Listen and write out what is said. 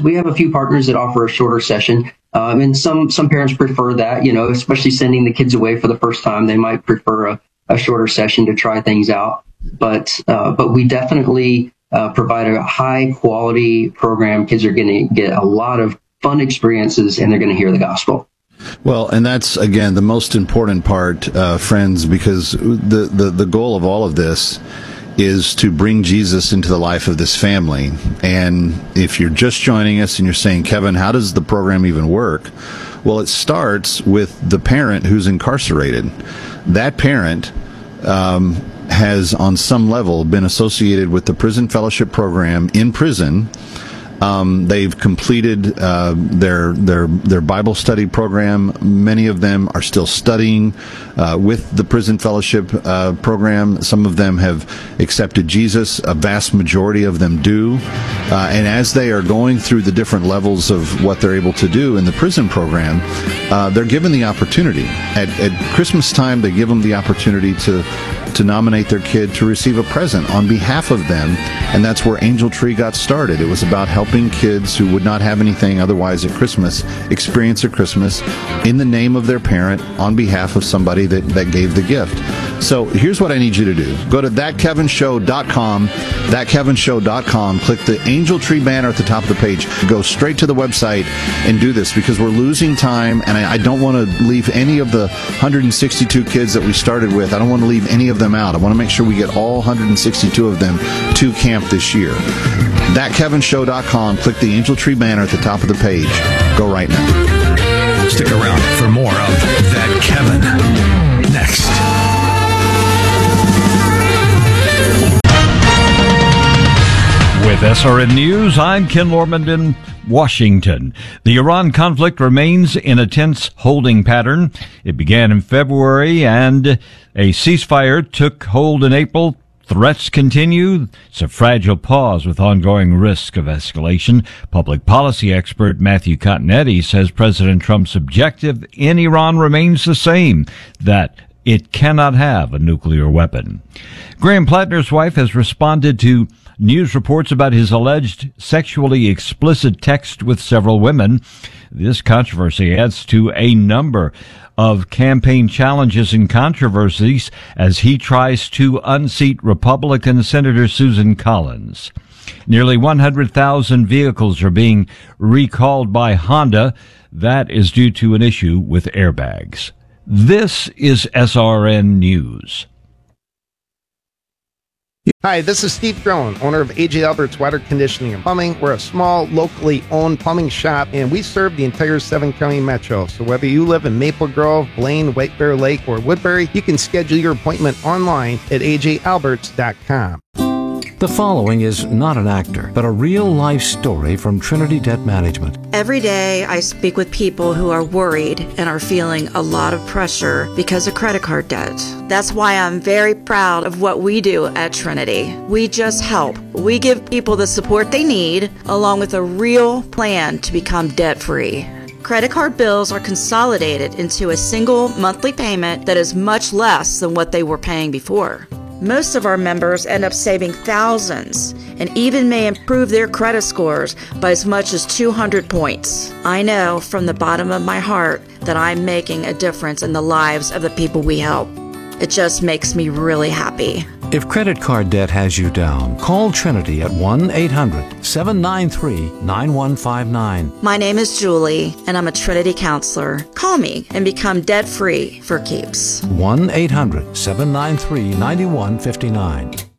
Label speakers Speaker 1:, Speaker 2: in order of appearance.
Speaker 1: we have a few partners that offer a shorter session. And some parents prefer that, especially sending the kids away for the first time. They might prefer a shorter session to try things out. But we definitely provide a high quality program. Kids are going to get a lot of fun experiences, and they're going to hear the gospel.
Speaker 2: Well, and that's, again, the most important part, friends, because the goal of all of this is to bring Jesus into the life of this family. And if you're just joining us and you're saying, Kevin, how does the program even work? Well, it starts with the parent who's incarcerated. That parent has, on some level, been associated with the Prison Fellowship Program in prison. They've completed their Bible study program. Many of them are still studying with the Prison Fellowship program. Some of them have accepted Jesus. A vast majority of them do. And as they are going through the different levels of what they're able to do in the prison program, they're given the opportunity. At Christmas time, they give them the opportunity to nominate their kid to receive a present on behalf of them, and that's where Angel Tree got started. It was about helping kids who would not have anything otherwise at Christmas experience a Christmas in the name of their parent on behalf of somebody that gave the gift. So here's what I need you to do. Go to thatkevinshow.com, thatkevinshow.com, click the Angel Tree banner at the top of the page, go straight to the website and do this, because we're losing time, and I don't want to leave any of the 162 kids that we started with. I don't want to leave any of them out. I want to make sure we get all 162 of them to camp this year. Thatkevinshow.com, click the Angel Tree banner at the top of the page. Go right now.
Speaker 3: Stick around for more of That Kevin next. With SRN News, I'm Ken Lorman in Washington. The Iran conflict remains in a tense holding pattern. It began in February and a ceasefire took hold in April. Threats continue. It's a fragile pause with ongoing risk of escalation. Public policy expert Matthew Continetti says President Trump's objective in Iran remains the same, that it cannot have a nuclear weapon. Graham Plattner's wife has responded to news reports about his alleged sexually explicit text with several women. This controversy adds to a number of campaign challenges and controversies as he tries to unseat Republican Senator Susan Collins. Nearly 100,000 vehicles are being recalled by Honda. That is due to an issue with airbags. This is SRN News.
Speaker 4: Hi, this is Steve Drone, owner of A.J. Albert's Water Conditioning and Plumbing. We're a small, locally owned plumbing shop, and we serve the entire 7-county metro. So whether you live in Maple Grove, Blaine, White Bear Lake, or Woodbury, you can schedule your appointment online at ajalberts.com.
Speaker 5: The following is not an actor, but a real-life story from Trinity Debt Management.
Speaker 6: Every day I speak with people who are worried and are feeling a lot of pressure because of credit card debt. That's why I'm very proud of what we do at Trinity. We just help. We give people the support they need, along with a real plan to become debt-free. Credit card bills are consolidated into a single monthly payment that is much less than what they were paying before. Most of our members end up saving thousands and even may improve their credit scores by as much as 200 points. I know from the bottom of my heart that I'm making a difference in the lives of the people we help. It just makes me really happy.
Speaker 5: If credit card debt has you down, call Trinity at 1-800-793-9159.
Speaker 6: My name is Julie, and I'm a Trinity counselor. Call me and become debt-free for keeps.
Speaker 5: 1-800-793-9159.